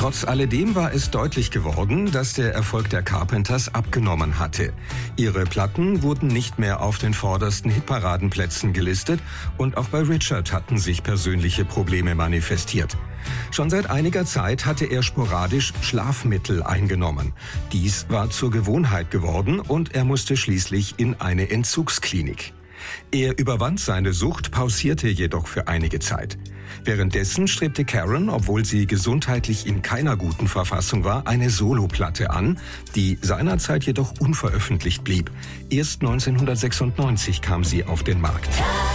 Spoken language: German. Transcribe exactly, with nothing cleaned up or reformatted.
Trotz alledem war es deutlich geworden, dass der Erfolg der Carpenters abgenommen hatte. Ihre Platten wurden nicht mehr auf den vordersten Hitparadenplätzen gelistet und auch bei Richard hatten sich persönliche Probleme manifestiert. Schon seit einiger Zeit hatte er sporadisch Schlafmittel eingenommen. Dies war zur Gewohnheit geworden und er musste schließlich in eine Entzugsklinik. Er überwand seine Sucht, pausierte jedoch für einige Zeit. Währenddessen strebte Karen, obwohl sie gesundheitlich in keiner guten Verfassung war, eine Soloplatte an, die seinerzeit jedoch unveröffentlicht blieb. Erst neunzehnhundertsechsundneunzig kam sie auf den Markt.